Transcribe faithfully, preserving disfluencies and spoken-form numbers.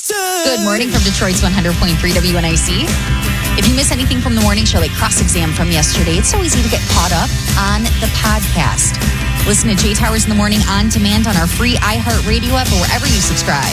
Good morning from Detroit's one hundred point three W N I C. If you miss anything from the morning show, like cross-exam from yesterday, it's so easy to get caught up on the podcast. Listen to Jay Towers in the Morning on demand on our free iHeartRadio app or wherever you subscribe.